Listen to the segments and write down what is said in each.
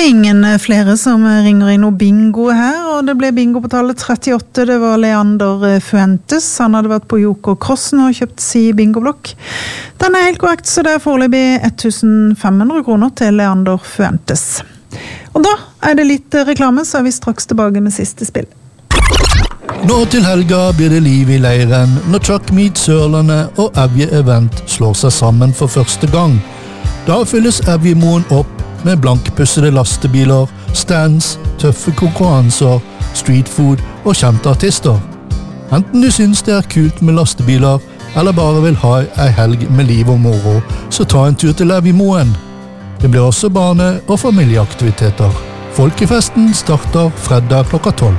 ingen flere som ringer inn noe bingo her, og det ble bingo på tallet 38. Det var Leander Fuentes. Han hadde vært på Joker Crossen og kjøpt si bingoblokk. Den helt korrekt, så det foreløpig 1500 kroner til Leander Fuentes. Og da det litt reklame, så vi straks tilbake med siste spill. Nå til helga blir det liv i leiren når Truck Meet Sørlandet og Evje Event slår seg sammen for første gang. Da fylles Evjemoen opp med blankpussede lastebiler, stands, tøffe konkurranser, streetfood og kjente artister. Enten du synes det kult med lastebiler, eller bare vil ha ei helg med liv og moro, så ta en tur til Evjemoen. Det blir også barne- og familieaktiviteter. Folkefesten starter fredag klokka 12.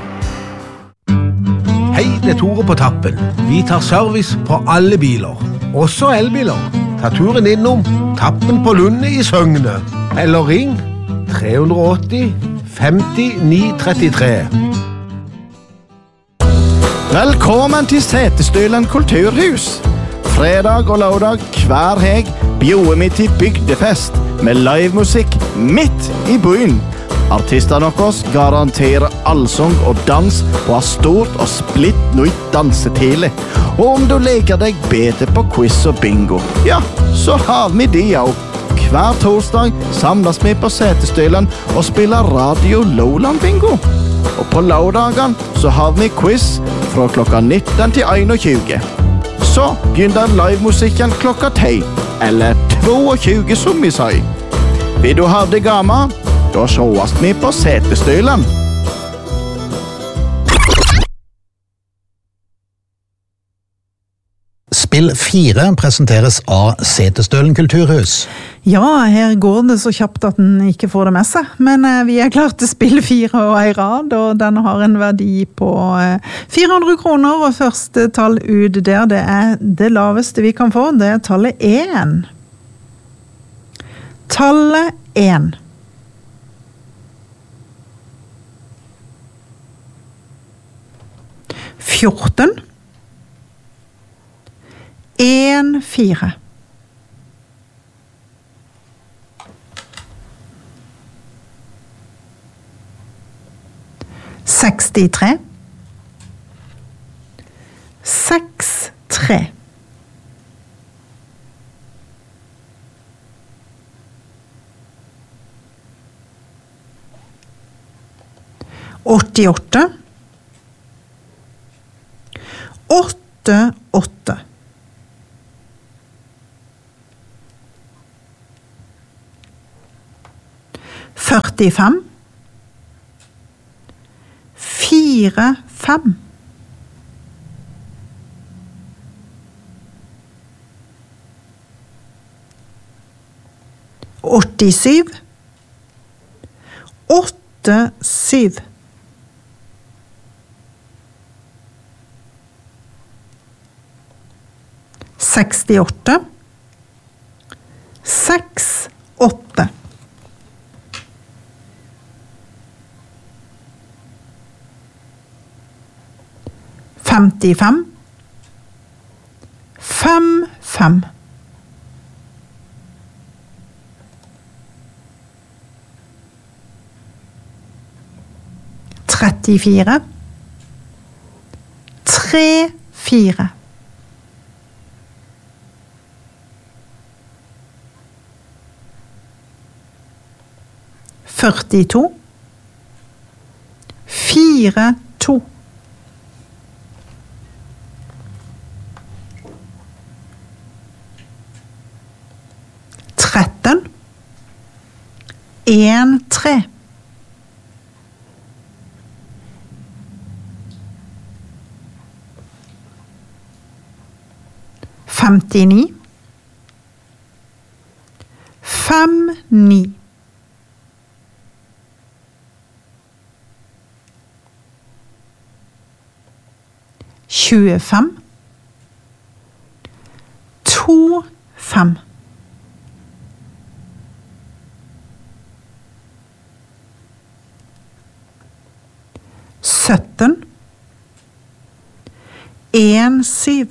Hei, det Tore på Tappen. Vi tar service på alle biler, også elbiler. Ta turen innom Tappen på Lunde i Søgne, eller ring 380 50 933. Velkommen til Setesdølen kulturhus. Fredag og lørdag hver helg bjuder vi til bygdefest med livemusikk midt i byen. Artistene deres garanterer allsang og dans og har stort og splitt nytt dansetile. Og om du leker deg bedre på quiz og bingo, ja, så har vi de også. Hver torsdag samles vi på Setesdølen og spiller Radio Lowland Bingo. Og på lørdagen så har vi quiz fra klokka 19 til 21. Så begynner livemusikken klokka 10, eller 22 som vi sier. Vil du ha det gammel? Da sjåast vi på Setesdølen. Spill 4 presenteres av Setesdølen kulturhus. Ja, her går det så kjapt at den ikke får det med seg, men vi klart til spill 4 og en rad, og den har en verdi på 400 kroner, og første tall ut der, det det laveste vi kan få, det tallet 1. Tallet 1. Fjorten. 1-4. Sekstitre. 6-3. 88. 8-8. 45. 4-5. 87. 8-7. 68. 6-8. 55. 5-5. 34. 3-4. 42. 4-2. 13. 1-3. 59. 5-9. 25. 2-5. 17. 1-7.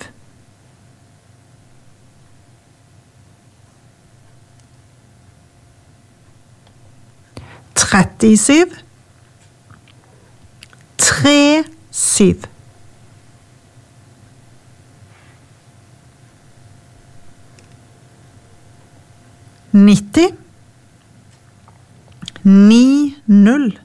3-5. 37 37 90 90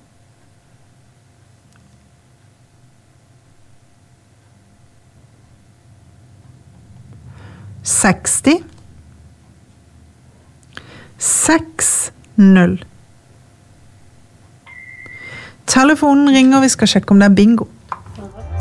60 60 Telefonen ringer, vi skal sjekke om det bingo.